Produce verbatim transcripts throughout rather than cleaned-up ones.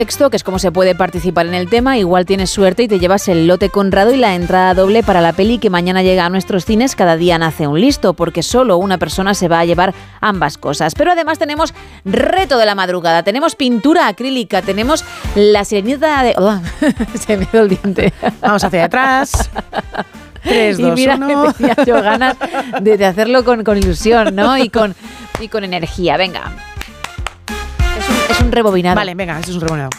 texto, que es como se puede participar en el tema. Igual tienes suerte y te llevas el lote Conrado y la entrada doble para la peli que mañana llega a nuestros cines. Cada día nace un listo, porque solo una persona se va a llevar ambas cosas. Pero además tenemos reto de la madrugada, tenemos pintura acrílica, tenemos la sirenita de... Oh, se me dio el diente. Vamos hacia atrás. tres, dos, uno. Y mira que tenía yo ganas de, de hacerlo con, con ilusión, ¿no? Y con, y con energía. Venga. Es un, es un rebobinado. Vale, venga, eso es un rebobinado.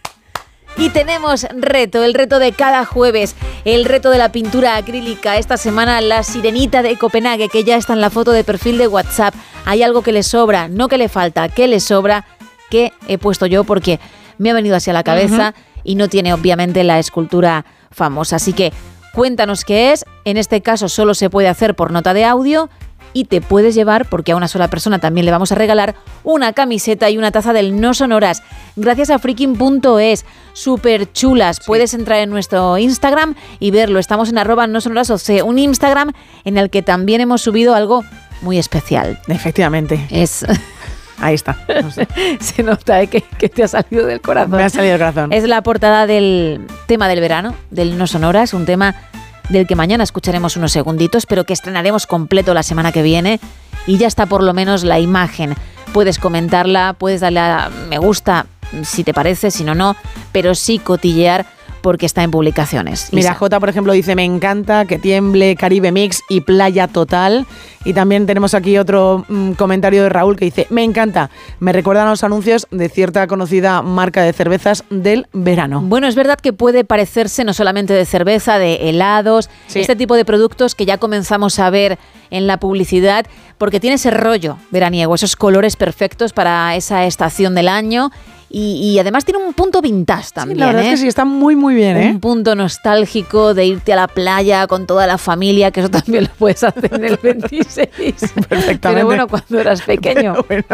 Y tenemos reto, el reto de cada jueves, el reto de la pintura acrílica. Esta semana la sirenita de Copenhague, que ya está en la foto de perfil de WhatsApp. Hay algo que le sobra, no que le falta, que le sobra, que he puesto yo porque me ha venido así a la cabeza uh-huh. y no tiene obviamente la escultura famosa. Así que cuéntanos qué es. En este caso solo se puede hacer por nota de audio. Y te puedes llevar, porque a una sola persona también le vamos a regalar, una camiseta y una taza del No Sonoras. Gracias a freaking punto es. Súper chulas. Sí. Puedes entrar en nuestro Instagram y verlo. Estamos en arroba No Sonoras O C, un Instagram en el que también hemos subido algo muy especial. Efectivamente. Es... Ahí está. No sé. Se nota ¿eh? que, que te ha salido del corazón. Me ha salido del corazón. Es la portada del tema del verano, del No Sonoras, un tema del que mañana escucharemos unos segunditos, pero que estrenaremos completo la semana que viene, y ya está por lo menos la imagen. Puedes comentarla, puedes darle a me gusta si te parece, si no, no, pero sí cotillear porque está en publicaciones. Mira, Isa. Jota, por ejemplo, dice, me encanta, que tiemble, Caribe Mix y Playa Total. Y también tenemos aquí otro mmm, comentario de Raúl que dice, me encanta, me recuerdan a los anuncios de cierta conocida marca de cervezas del verano. Bueno, es verdad que puede parecerse no solamente de cerveza, de helados, sí. este tipo de productos que ya comenzamos a ver en la publicidad, porque tiene ese rollo veraniego, esos colores perfectos para esa estación del año. Y, y además tiene un punto vintage también. Sí, la verdad ¿eh? es que sí, está muy, muy bien. Un ¿eh? punto nostálgico de irte a la playa con toda la familia, que eso también lo puedes hacer en el veintiséis. Perfectamente. Pero bueno, cuando eras pequeño. Bueno.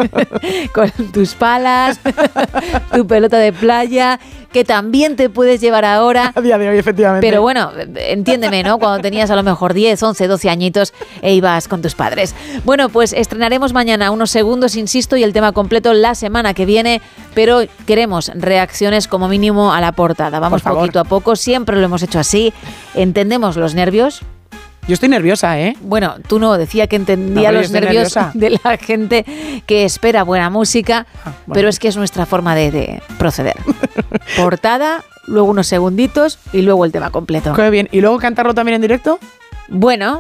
Con tus palas, tu pelota de playa, que también te puedes llevar ahora. A día de hoy, efectivamente. Pero bueno, entiéndeme, ¿no? Cuando tenías a lo mejor diez, once, doce añitos e ibas con tus padres. Bueno, pues estrenaremos mañana unos segundos, insisto, y el tema completo la semana que viene. Pero queremos reacciones como mínimo a la portada. Vamos poquito a poco, siempre lo hemos hecho así. Entendemos los nervios. Yo estoy nerviosa, ¿eh? Bueno, tú no, decía que entendía no, los nervios nerviosa. de la gente que espera buena música, ah, bueno. pero es que es nuestra forma de, de proceder. Portada, luego unos segunditos y luego el tema completo. Qué bien. ¿Y luego cantarlo también en directo? Bueno,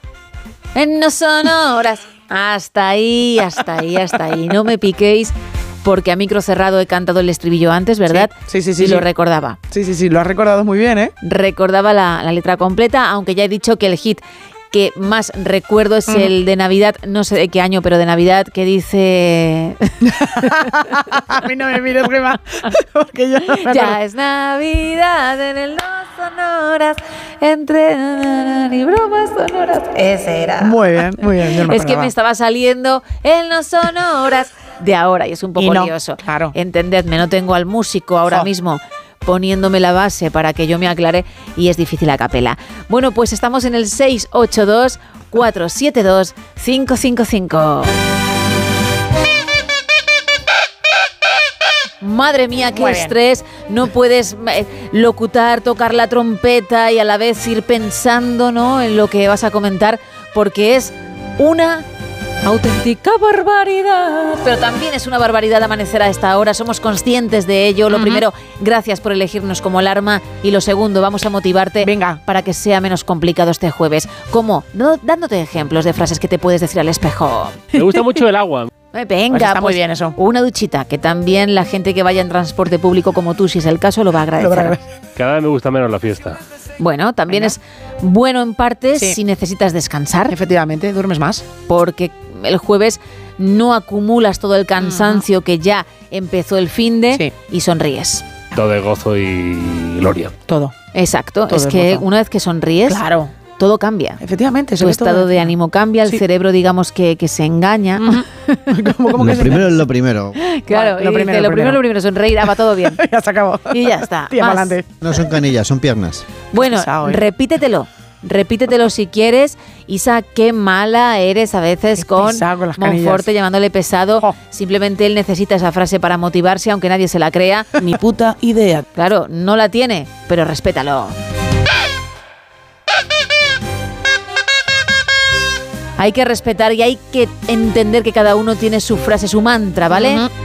en No Sonoras. Hasta ahí, hasta ahí, hasta ahí. No me piquéis. Porque a micro cerrado he cantado el estribillo antes, ¿verdad? Sí, sí, sí. Y sí, lo sí. recordaba. Sí, sí, sí, lo has recordado muy bien, ¿eh? Recordaba la, la letra completa, aunque ya he dicho que el hit que más recuerdo es uh-huh. el de Navidad, no sé de qué año, pero de Navidad, que dice... A mí no me mires, Gemma, porque yo no me Ya es Navidad en el No Sonoras, entre y bromas sonoras. Ese era. Muy bien, muy bien. Yo no me es que me estaba saliendo el No Sonoras de ahora y es un poco no, lioso. Claro. Entendedme, no tengo al músico ahora oh. mismo poniéndome la base para que yo me aclare y es difícil a capela. Bueno, pues estamos en el seis ocho dos, cuatro siete dos, cinco cinco cinco. Madre mía, qué estrés. No puedes eh, locutar, tocar la trompeta y a la vez ir pensando, ¿no?, en lo que vas a comentar, porque es una auténtica barbaridad. Pero también es una barbaridad amanecer a esta hora. Somos conscientes de ello. Lo uh-huh. primero, gracias por elegirnos como alarma. Y lo segundo, vamos a motivarte Venga. para que sea menos complicado este jueves. ¿Cómo? No, dándote ejemplos de frases que te puedes decir al espejo. Me gusta mucho el agua. Eh, venga, pues está pues muy bien eso. Una duchita, que también la gente que vaya en transporte público como tú, si es el caso, lo va a agradecer. Cada vez me gusta menos la fiesta. Bueno, también venga. Es bueno en parte sí. si necesitas descansar. Efectivamente, duermes más. Porque el jueves no acumulas todo el cansancio uh-huh. que ya empezó el finde sí. y sonríes. Todo de gozo y gloria. Todo. Exacto. Todo es, es que gozo. Una vez que sonríes, claro. todo cambia. Efectivamente. Tu estado todo de ánimo cambia, el sí. cerebro, digamos, que, que se engaña. Uh-huh. ¿Cómo, cómo lo que primero es lo primero. Claro, bueno, lo, y primero, dice, lo, lo primero, lo primero, sonreír, ah, va todo bien. Ya se acabó. Y ya está. Tía, Más. Adelante. No son canillas, son piernas. Bueno, Pesado, ¿eh? repítetelo. repítetelo si quieres. Isa, qué mala eres a veces Qué con pesado con las Monforte canillas. llamándole pesado. Jo. Simplemente él necesita esa frase para motivarse, aunque nadie se la crea. Ni puta idea. Claro, no la tiene, pero respétalo. Hay que respetar y hay que entender que cada uno tiene su frase, su mantra, ¿vale? Ujú.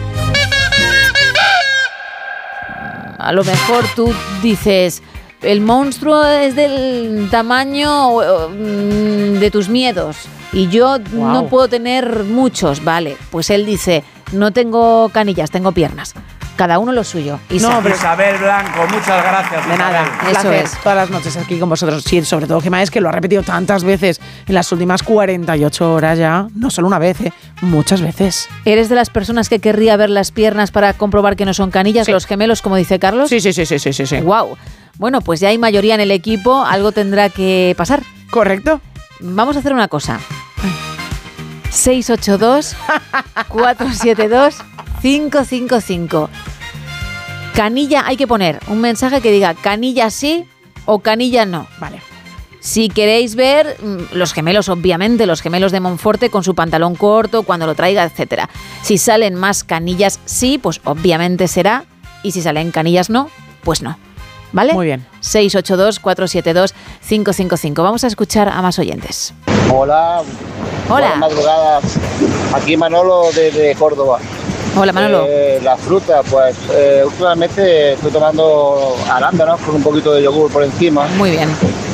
A lo mejor tú dices, el monstruo es del tamaño mm, de tus miedos y yo Wow. no puedo tener muchos, vale. Pues él dice, no tengo canillas, tengo piernas. Cada uno lo suyo. Isa. No, pero- Isabel Blanco, muchas gracias. De nada, Isabel. un Eso placer es. todas las noches aquí con vosotros. Sí, sobre todo Gemma, es que lo ha repetido tantas veces en las últimas cuarenta y ocho horas ya. No solo una vez, ¿eh? Muchas veces. ¿Eres de las personas que querría ver las piernas para comprobar que no son canillas, Sí. los gemelos, como dice Carlos? Sí, sí, sí, sí, sí, sí, sí. Wow. Bueno, pues ya hay mayoría en el equipo, algo tendrá que pasar. ¿Correcto? Vamos a hacer una cosa. seis ocho dos, cuatro siete dos, cinco cinco cinco. Canilla, hay que poner un mensaje que diga canilla sí o canilla no. Vale. Si queréis ver mm, los gemelos, obviamente, los gemelos de Monforte con su pantalón corto, cuando lo traiga, etcétera. Si salen más canillas sí, pues obviamente será. Y si salen canillas no, pues no. ¿Vale? Muy bien. seis ocho dos, cuatro siete dos, cinco cinco cinco. Vamos a escuchar a más oyentes. Hola, Hola. buenas madrugadas. Aquí Manolo desde Córdoba. Hola, Manolo. Eh, la fruta, pues eh, últimamente estoy tomando arándanos con un poquito de yogur por encima. Muy bien.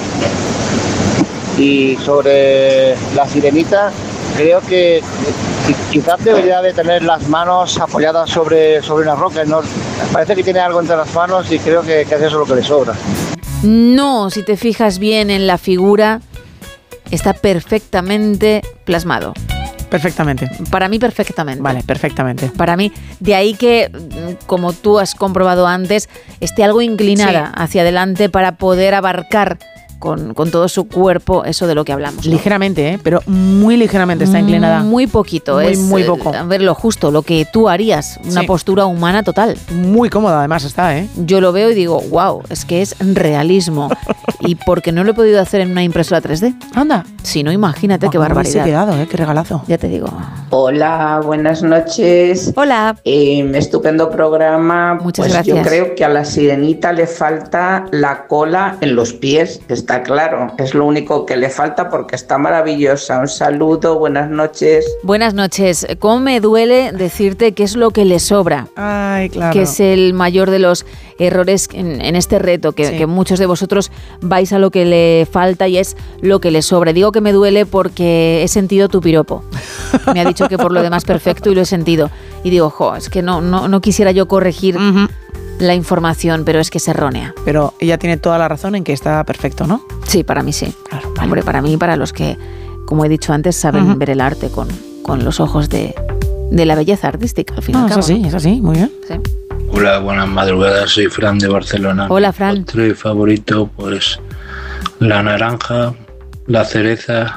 Y sobre la sirenita, creo que qui- quizás debería de tener las manos apoyadas sobre, sobre una roca. ¿No? Parece que tiene algo entre las manos y creo que, que es eso lo que le sobra. No, si te fijas bien en la figura, está perfectamente plasmado. Perfectamente. Para mí, perfectamente. Vale, perfectamente. Para mí, de ahí que, mm, como tú has comprobado antes, esté algo inclinada Sí. hacia adelante para poder abarcar con, con todo su cuerpo eso de lo que hablamos, ¿no? Ligeramente, ¿eh? Pero muy ligeramente está inclinada. Muy poquito. Muy, es, muy eh, poco. A ver, lo justo, lo que tú harías, una Sí. postura humana total. Muy cómoda además está, ¿eh? Yo lo veo y digo, wow, es que es realismo. Y porque no lo he podido hacer en una impresora tres D. Anda. Si no, imagínate qué Guau, me hubiese barbaridad. quedado, ¿eh? Qué regalazo. Ya te digo. Hola, buenas noches. Hola. Eh, estupendo programa. Muchas Pues gracias. Yo creo que a la sirenita le falta la cola en los pies, está claro. Es lo único que le falta porque está maravillosa. Un saludo, buenas noches. Buenas noches. ¿Cómo me duele decirte qué es lo que le sobra? Ay, claro. Que es el mayor de los errores en, en este reto, que, Sí. que muchos de vosotros vais a lo que le falta y es lo que le sobra. Digo que me duele porque he sentido tu piropo. Me ha dicho que por lo demás perfecto y lo he sentido. Y digo, jo, es que no, no, no quisiera yo corregir Ujú. la información, pero es que es errónea. Pero ella tiene toda la razón en que está perfecto, ¿no? Sí, para mí sí. Claro, vale. Hombre, para mí y para los que, como he dicho antes, saben Ujú. ver el arte con, con los ojos de, de la belleza artística, al fin y No, al es cabo. así, ¿no? es así, muy bien. Sí. Hola, buenas madrugadas, soy Fran de Barcelona. Hola, Fran. Mi postre favorito, pues la naranja, la cereza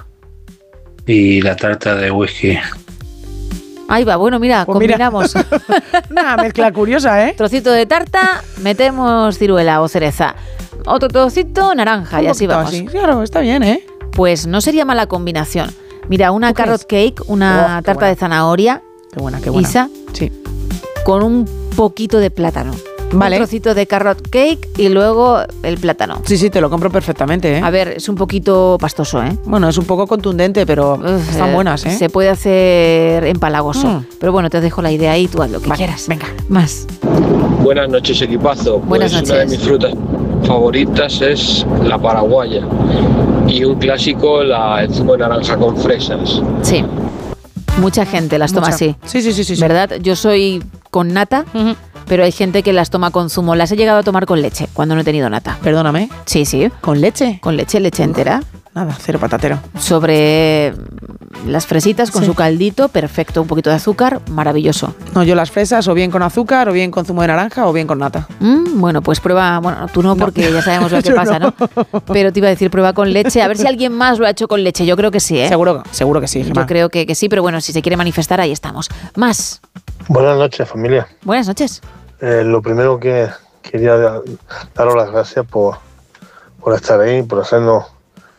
y la tarta de whisky. Ahí va, bueno, mira, Pues mira. combinamos. Una mezcla curiosa, ¿eh? Trocito de tarta, metemos ciruela o cereza. Otro trocito, naranja, Un y así poquito vamos. así. Claro, está bien, ¿eh? Pues no sería mala combinación. Mira, una ¿Tú crees? carrot cake, una Oh, qué tarta buena. de zanahoria, Qué buena, qué buena. Isa, Sí. con un poquito de plátano. Vale. Un trocito de carrot cake y luego el plátano. Sí, sí, te lo compro perfectamente, ¿eh? A ver, es un poquito pastoso, ¿eh? Bueno, es un poco contundente, pero Uf, están eh, buenas, ¿eh? Se puede hacer empalagoso. Mm. Pero bueno, te dejo la idea ahí, tú haz lo que Vale, quieras. venga. Más. Buenas noches, equipazo. Buenas Pues una de noches. mis frutas favoritas es la paraguaya y un clásico, la, el zumo de naranja con fresas. Sí. Mucha gente las toma Mucha. así. Sí, sí, sí, sí. sí. ¿Verdad? Yo soy con nata, Ujú. pero hay gente que las toma con zumo. Las he llegado a tomar con leche cuando no he tenido nata. Perdóname. Sí, sí. ¿Con leche? Con leche, leche entera. Nada, cero patatero. Sobre las fresitas con Sí. su caldito, perfecto. Un poquito de azúcar, maravilloso. No, yo las fresas o bien con azúcar, o bien con zumo de naranja, o bien con nata. Mm, bueno, pues prueba, bueno, tú no, porque ya sabemos lo que Yo pasa, ¿no? Pero te iba a decir, prueba con leche. A ver si alguien más lo ha hecho con leche. Yo creo que sí, ¿eh? Seguro, seguro que sí, Gemma. Yo creo que, que sí, pero bueno, si se quiere manifestar, ahí estamos. Más. Buenas noches, familia. Buenas noches. Eh, lo primero que quería da- daros las gracias por, por estar ahí, por hacernos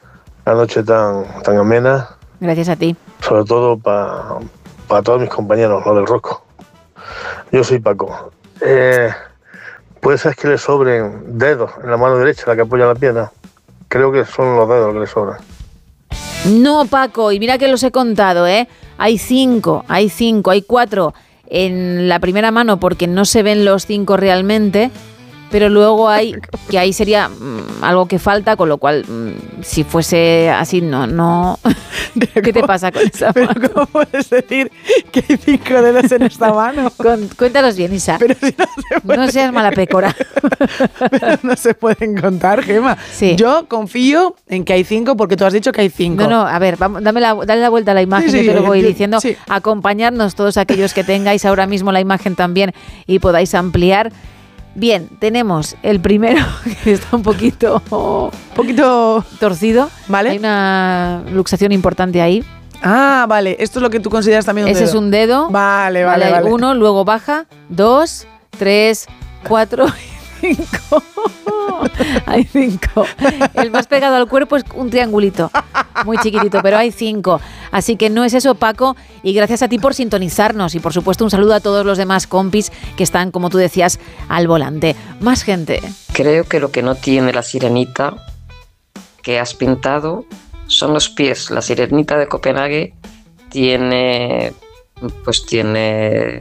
la noche tan, tan amena, Gracias a ti. sobre todo para pa todos mis compañeros, los del Rosco. Yo soy Paco. Eh, ¿Puede ser que le sobren dedos en la mano derecha, la que apoya la pierna? Creo que son los dedos que le sobran. No, Paco, y mira que los he contado, ¿eh? Hay cinco, hay cinco, hay cuatro en la primera mano porque no se ven los cinco realmente, pero luego hay, que ahí sería mmm, algo que falta, con lo cual, mmm, si fuese así, no, no... ¿Qué te pasa con esa mano? ¿Pero cómo puedes decir que hay cinco dedos en esta mano? Con, cuéntanos bien, Isa. Pero si no se puede. No seas mala pécora. Pero no se pueden contar, Gemma. Sí. Yo confío en que hay cinco porque tú has dicho que hay cinco. No, no, a ver, vamos, dame la, dale la vuelta a la imagen, Sí, sí, yo te lo voy yo- diciendo. sí. Acompañadnos todos aquellos que tengáis ahora mismo la imagen también y podáis ampliar. Bien, tenemos el primero que está un poquito Un poquito... torcido. Vale. Hay una luxación importante ahí. Ah, vale. Esto es lo que tú consideras también un Ese dedo. es un dedo. Vale, vale, Vale, vale. uno, luego baja, dos, tres, cuatro y cinco. Hay cinco. El más pegado al cuerpo es un triangulito, muy chiquitito, pero hay cinco. Así que no es eso, Paco, y gracias a ti por sintonizarnos y por supuesto un saludo a todos los demás compis que están, como tú decías, al volante. Más gente. Creo que lo que no tiene la sirenita que has pintado son los pies. La sirenita de Copenhague tiene, pues tiene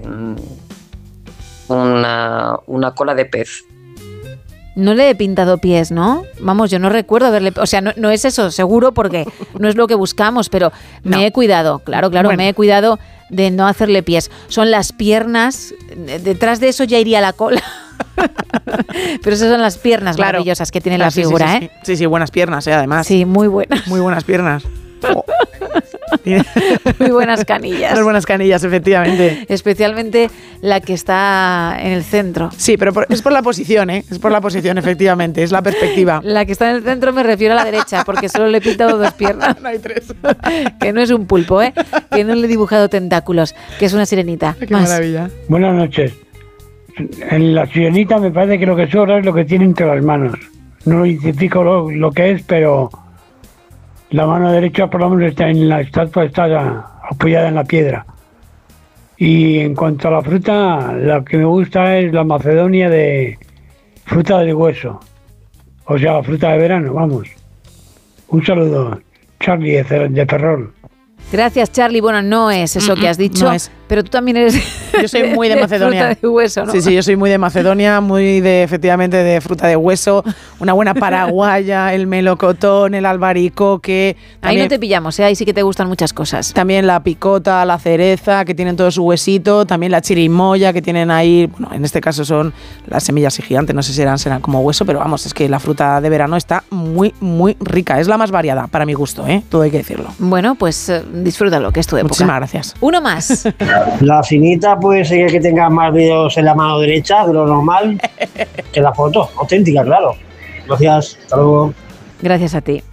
una, una cola de pez. No le he pintado pies, ¿no? Vamos, yo no recuerdo haberle... O sea, no, no es eso, seguro, porque no es lo que buscamos, pero No. me he cuidado, claro, claro, Bueno. me he cuidado de no hacerle pies. Son las piernas, detrás de eso ya iría la cola. Pero esas son las piernas Claro. maravillosas que tiene Claro, la sí, sí, figura, sí, ¿eh? Sí. sí, sí, buenas piernas, ¿eh? Además. Sí, muy buenas. Muy buenas piernas. Oh. Tiene Muy buenas canillas. unas buenas canillas, efectivamente. Especialmente la que está en el centro. Sí, pero por- es por la posición, ¿eh? Es por la posición, efectivamente. Es la perspectiva. La que está en el centro me refiero a la derecha, porque solo le he pintado dos piernas. No hay tres. Que no es un pulpo, ¿eh? Que no le he dibujado tentáculos, que es una sirenita. Qué Más. maravilla. Buenas noches. En la sirenita me parece que lo que sobra es lo que tiene entre las manos. No identifico lo, lo que es, pero la mano derecha por lo menos está en la estatua, está apoyada en la piedra. Y en cuanto a la fruta, la que me gusta es la macedonia de fruta de hueso. O sea, fruta de verano, vamos. Un saludo, Charlie de, Cer- de Ferrol. Gracias, Charlie. Bueno, no es eso Mm, que has mm, dicho, no es. pero tú también eres... Yo soy muy de Macedonia. fruta de hueso, ¿no? Sí, sí, yo soy muy de Macedonia, muy de, efectivamente, de fruta de hueso, una buena paraguaya, el melocotón, el albaricoque. Ahí También, no te pillamos, ¿eh? Ahí sí que te gustan muchas cosas. también la picota, la cereza, que tienen todo su huesito, también la chirimoya, que tienen ahí, bueno, en este caso son las semillas gigantes, no sé si serán, serán como hueso, pero vamos, es que la fruta de verano está muy, muy rica. Es la más variada, para mi gusto, ¿eh? Todo hay que decirlo. Bueno, pues eh, disfrútalo, que es tu época. Muchísimas gracias. Uno más. La finita puede ser que tenga más dedos en la mano derecha de lo normal que la foto, auténtica, claro. Gracias, hasta luego. Gracias a ti.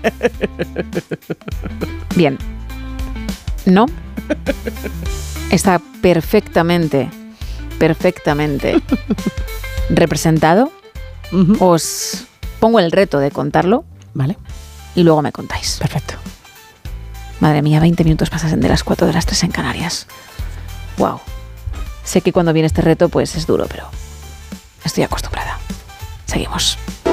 Bien. No. Está perfectamente, perfectamente representado. Ujú. Os pongo el reto de contarlo Vale, y luego me contáis. perfecto. Madre mía, veinte minutos pasan de las cuatro de las tres en Canarias. Wow. Sé que cuando viene este reto pues es duro, pero estoy acostumbrada. Seguimos.